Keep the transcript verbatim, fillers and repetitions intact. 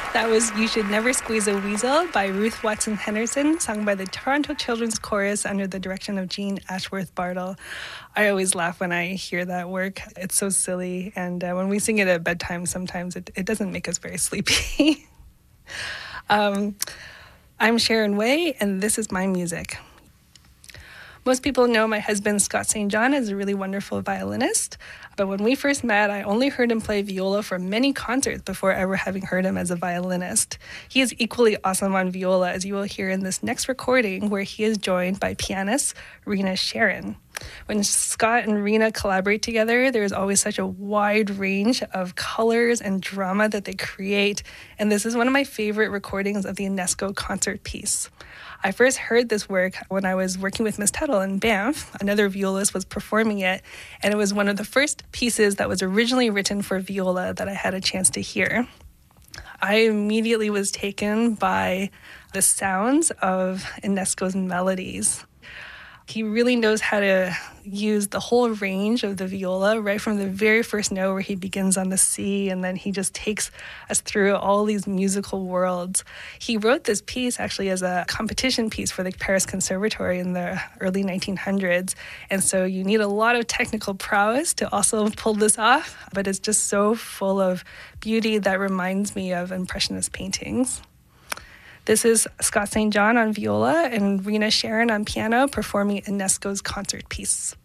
That was You Should Never Squeeze a Weasel by Ruth Watson Henderson, sung by the Toronto Children's Chorus under the direction of Jean Ashworth Bartle. I always laugh when I hear that work. It's so silly, and uh, when we sing it at bedtime, sometimes it, it doesn't make us very sleepy. um, I'm Sharon Way, and this is my music. Most people know my husband, Scott Saint John, is a really wonderful violinist. But when we first met, I only heard him play viola for many concerts before ever having heard him as a violinist. He is equally awesome on viola, as you will hear in this next recording, where he is joined by pianist Rena Sharon. When Scott and Rena collaborate together, there is always such a wide range of colors and drama that they create, and this is one of my favorite recordings of the UNESCO concert piece. I first heard this work when I was working with Miss Tuttle in Banff. Another violist was performing it, and it was one of the first pieces that was originally written for viola that I had a chance to hear. I immediately was taken by the sounds of Ionesco's melodies. He really knows how to use the whole range of the viola, right from the very first note where he begins on the C, and then he just takes us through all these musical worlds. He wrote this piece actually as a competition piece for the Paris Conservatory in the early nineteen hundreds, and so you need a lot of technical prowess to also pull this off, but it's just so full of beauty that reminds me of Impressionist paintings. This is Scott Saint John on viola and Rena Sharon on piano performing Ionesco's concert piece.